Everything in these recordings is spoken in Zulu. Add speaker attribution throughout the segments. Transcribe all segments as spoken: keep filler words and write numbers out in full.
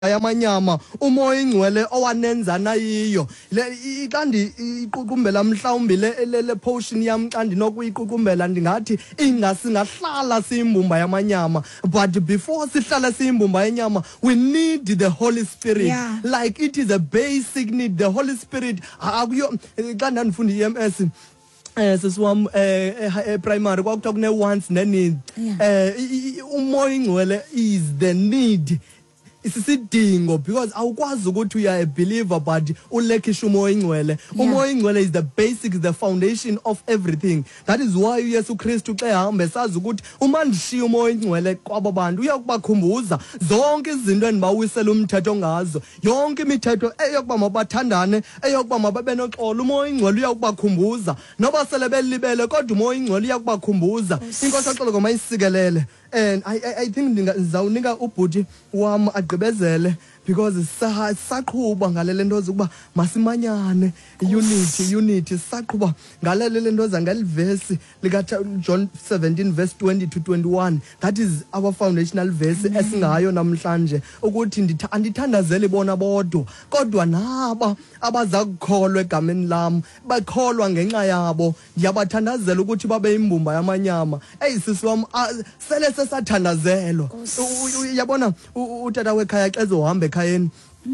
Speaker 1: yamanyama umoya ingcwele owanenzana yiyo le xa ndiqukumbela mhlawumbi le le potion yam xa ndinokuyiqukumbela ndingathi ingasingahlala siyimbumba yamanyama, but before sihlala siyimbumba yenyama we need the Holy Spirit.
Speaker 2: Yeah.
Speaker 1: Like it is a basic need. The Holy Spirit akuyo xa ndandifunda i-E M S eh sisiwam eh primary kwakuthiwa kune wants ne need. Eh umoya ingcwele is the need. Isisidingo, because awukwazi ukuthi uya a believer but ulekisha umoya ingcwele. Umoya ingcwele is the basic, the foundation of everything. That is why uYesu Kristu xa ehamba esazi ukuthi uma ndishiya umoya ingcwele kwabo bantu uyakubakhumbuza zonke izinto endibawisela umthetho ngazo, yonke imithetho eyokuba mabathandane, eyokuba mababe noxolo. Umoya ingcwele uyakubakhumbuza noba sele belibele kodwa umoya ingcwele uyakubakhumbuza. Inkosi axolo ngomayisikelele. And I, I, I think ndizawunika ubhuti wam agqibezele because saqhuba ngalele nto zokuba masimanyane unity unity saqhuba ngalele nto zangelivesi lika John seventeen verse twenty to twenty-one. That is our foundational verse esingayo namhlanje ukuthi andithandazeli bona bodwa kodwa naba abaza kukholwa egameni lam bakholwa ngenxa yabo ndiyabathandazela ukuthi babe imbumba yamanyama. Hey sisi wam sele sesathandazelwa uyabona utata wekhaya xa ezohamba ekhayeni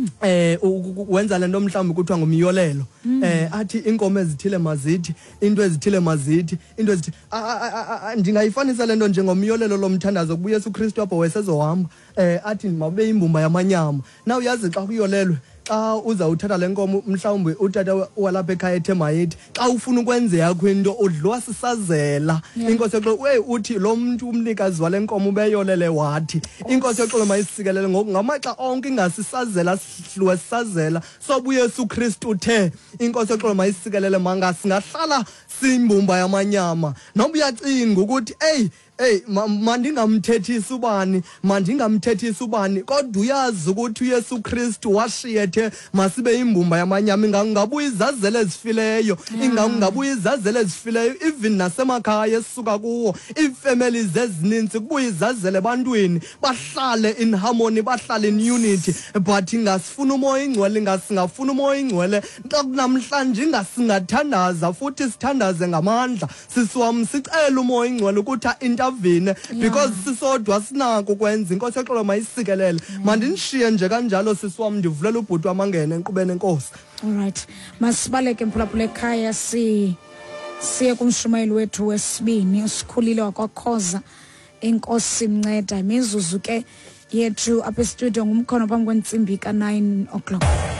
Speaker 1: eh wenza lento mhlawumbe kuthiwa ngumyolelo eh athi inkomo ezithile mazithi into ezithile mazithi into ezithi ndingayifanisa lento njengomyolelo lomthandazo kuba uYesu Kristu apho wesezohamba eh athi mabe imbumba yamanyama. Now uyazi xa kuyolelwe xa uzawuthatha lenkomo mhlawumbe utata walapha ekhaya ethe mayithi xa ufuna ukwenza yakho into udliwa sisazela. Inkosi yoxolo we uthi lo muntu umnikazi walenkomo ubeyolele wathi inkosi yoxolo mayisikelele ngoku ngamaxa onke ingasisazela sidliwe sisazela soba uYesu Kristu uthe inkosi yoxolo mayisikelele manga singahlala simbumba yamanyama. Noma uyacinga ukuthi hey hey mandingamthethisi ubani mandingamthethisi ubani kodwa uyazi ukuthi uYesu Kristu washiyethe masibe imbumba yamanyama. Ingabuya izazele ezifileyo ingabuya izazele ezifileyo even nasemakhaya esisuka kuwo ifamilies ezininzi kubuya izazele ebantwini bahlale in harmony bahlale in unity, but ingasifuna umoya ingcwele ingasingafuna umoya ingcwele xa kunamhlanje ingasingathandaza futhi sithandaze ngamandla sisiwam sicela umoya ingcwele ukuthi intervene because sisodwa sinako ukwenza. Inkosi yoxolo mayisikelele mandinishiye nje kanjalo sisiwam ndivulela ubhuti wamangene enkqubeni enkosi.
Speaker 2: All right, masibaleke mphulaphula ekhaya si siye kumshumayeli wethu wesibini usikhulile wakwaKhoza. Inkosi imnceda imizuzu ke yethu apha estudio ngumkhono phambi kwentsimbi ka nine o'clock.